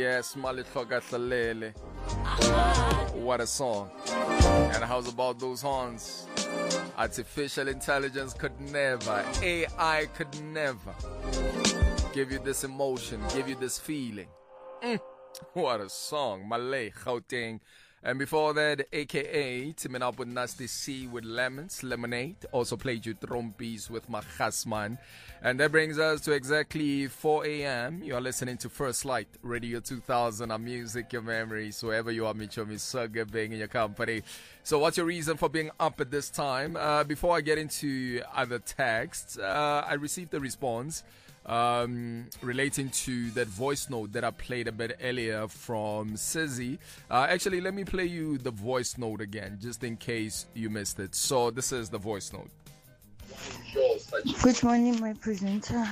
Yes, Malifaka Salele. What a song. And how's about those horns? Artificial intelligence could never, AI could never give you this emotion, give you this feeling. What a song. Malay, Gauteng. And before that, AKA, teaming up with Nasty C with Lemons, Lemonade. Also played you Trompies with Mahasman. And that brings us to exactly 4 a.m. You are listening to First Light, Radio 2000, our music, your memories, wherever you are, Michomi Saga, being in your company. So what's your reason for being up at this time? Before I get into other texts, I received a response relating to that voice note that I played a bit earlier from Sizzy. Actually, let me play you the voice note again, just in case you missed it. So this is the voice note. Good morning, my presenter.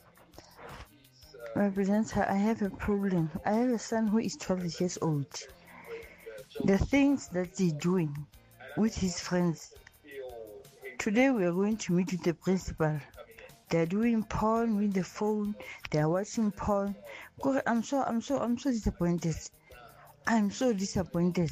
I have a problem. I have a son who is 12 years old. The things that he's doing with his friends. Today we are going to meet with the principal. They're doing porn with the phone. They're watching porn. I'm so disappointed. I'm so disappointed.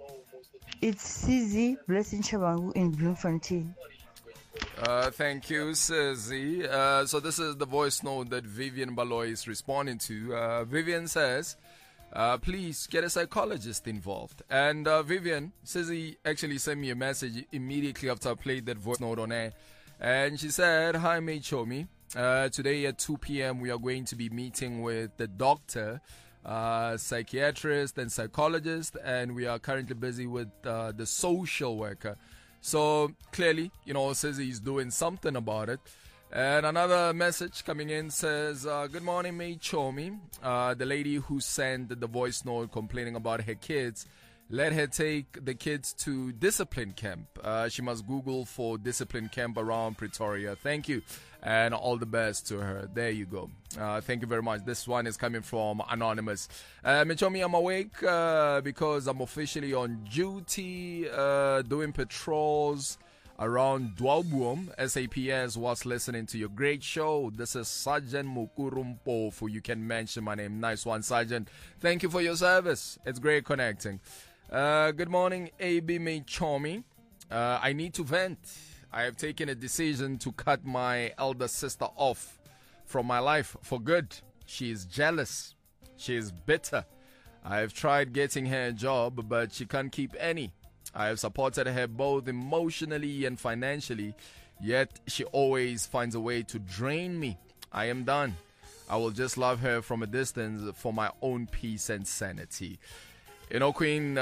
It's Sizzy Blessing Chabangu in Bloemfontein. Thank you, Sizzy. So this is the voice note that Vivian Baloy is responding to. Vivian says, please get a psychologist involved. And Vivian, Sizzy actually sent me a message immediately after I played that voice note on air. And she said, hi, mate Chomi. Today at 2 p.m. we are going to be meeting with the doctor, psychiatrist and psychologist, and we are currently busy with the social worker. So clearly, Sizzy is doing something about it. And another message coming in says, good morning, mate Chomi. The lady who sent the voice note complaining about her kids, let her take the kids to discipline camp. She must Google for discipline camp around Pretoria. Thank you. And all the best to her. There you go. Thank you very much. This one is coming from Anonymous. Michomi, I'm awake because I'm officially on duty doing patrols around Dwalboom, SAPS, was listening to your great show. This is Sergeant Mukurumpo. For you can mention my name. Nice one, Sergeant. Thank you for your service. It's great connecting. Good morning, AB Michomi. I need to vent. I have taken a decision to cut my elder sister off from my life for good. She is jealous. She is bitter. I have tried getting her a job, but she can't keep any. I have supported her both emotionally and financially, yet she always finds a way to drain me. I am done. I will just love her from a distance for my own peace and sanity. Queen